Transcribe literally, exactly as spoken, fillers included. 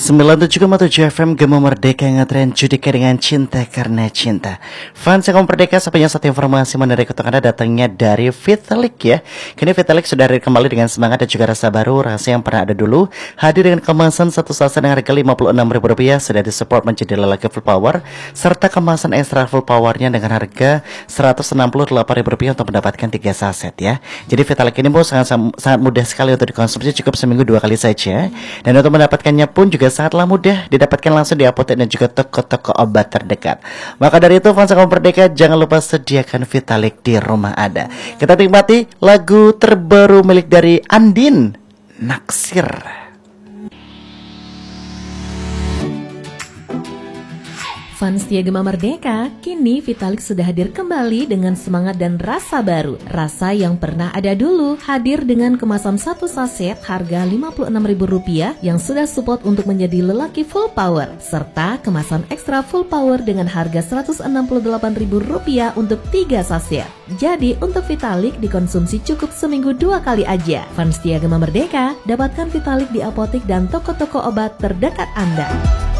sembilan puluh tujuh koma tujuh F M Gema Merdeka yang ngetren Judika dengan cinta karena cinta. Fans yang Merdeka, sepanjang satu informasi menarik untuk Anda datangnya dari Vitalik ya. Kini Vitalik sudah hadir kembali dengan semangat dan juga rasa baru, rasa yang pernah ada dulu. Hadir dengan kemasan satu saset dengan harga lima puluh enam ribu rupiah, sudah disupport menjadi lelaki full power, serta kemasan ekstra full powernya dengan harga seratus enam puluh delapan ribu rupiah untuk mendapatkan tiga saset ya. Jadi Vitalik ini pun sangat, sangat mudah sekali untuk dikonsumsi, cukup seminggu dua kali saja. Dan untuk mendapatkannya pun juga sangatlah mudah, didapatkan langsung di apotek dan juga toko-toko obat terdekat. Maka dari itu fans Merdeka, jangan lupa sediakan Vitalik di rumah Anda. Kita nikmati lagu terbaru milik dari Andin, Naksir. Fans setia Gema Merdeka, kini Vitalik sudah hadir kembali dengan semangat dan rasa baru. Rasa yang pernah ada dulu, hadir dengan kemasan satu saset harga lima puluh enam ribu rupiah yang sudah support untuk menjadi lelaki full power, serta kemasan ekstra full power dengan harga seratus enam puluh delapan ribu rupiah untuk tiga saset. Jadi untuk Vitalik dikonsumsi cukup seminggu dua kali aja. Fans setia Gema Merdeka, dapatkan Vitalik di apotek dan toko-toko obat terdekat Anda.